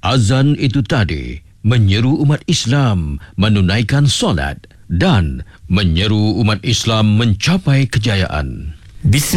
Azan itu tadi menyeru umat Islam menunaikan solat dan menyeru umat Islam mencapai kejayaan.